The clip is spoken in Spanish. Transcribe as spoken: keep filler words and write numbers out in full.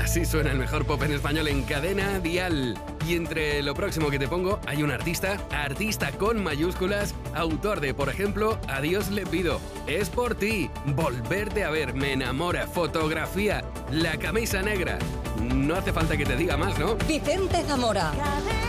Así suena el mejor pop en español en Cadena Dial. Y entre lo próximo que te pongo hay un artista, artista con mayúsculas, autor de, por ejemplo, Adiós le pido, Es por ti, Volverte a ver, Me enamora, Fotografía, La camisa negra. No hace falta que te diga más, ¿no? Vicente Zamora.